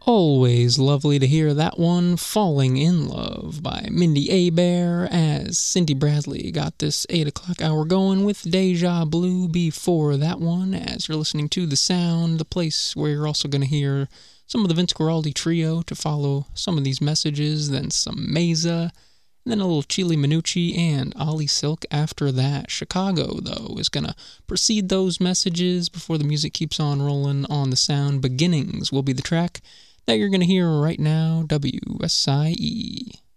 Always lovely to hear that one, Falling in Love by Mindy Abair, as Cindy Bradley got this 8 o'clock hour going with Deja Blue before that one, as you're listening to The Sound, the place where you're also going to hear some of the Vince Guaraldi Trio to follow some of these messages, then some Meza, and then a little Chili Minucci and Ollie Silk after that. Chicago, though, is going to precede those messages before the music keeps on rolling on The Sound. Beginnings will be the track that you're going to hear right now, WSIE.